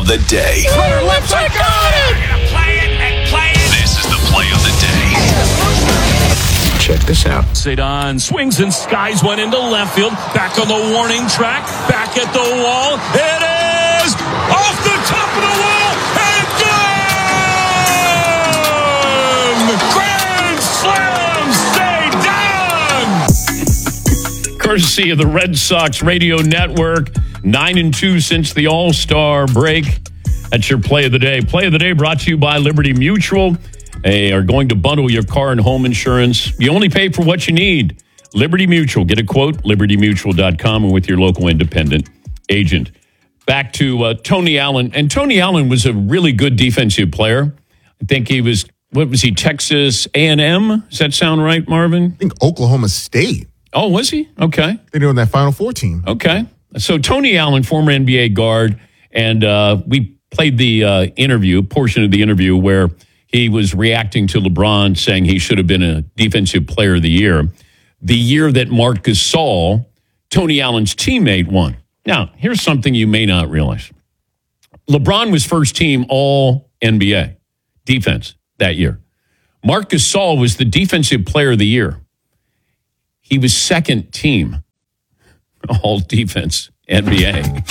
the day. Runner left side, got it! We're gonna play it and play it. This is the play of the day. Check this out. Cedon swings and skies one into left field. Back on the warning track. Back at the wall. It is off the top of the wall and gone! Grand slam, stay down! Courtesy of the Red Sox Radio Network. 9-2 since the All-Star break. That's your play of the day. Play of the day brought to you by Liberty Mutual. They are going to bundle your car and home insurance. You only pay for what you need. Liberty Mutual. Get a quote, libertymutual.com, and with your local independent agent. Back to Tony Allen. And Tony Allen was a really good defensive player. I think he was, Texas A&M? Does that sound right, Marvin? I think Oklahoma State. Oh, was he? Okay. They were in that Final Four team. Okay. So Tony Allen, former NBA guard, and we played the portion of the interview where he was reacting to LeBron saying he should have been a defensive player of the year. The year that Marc Gasol, Tony Allen's teammate, won. Now, here's something you may not realize. LeBron was first team all NBA defense that year. Marc Gasol was the defensive player of the year. He was second team all defense NBA.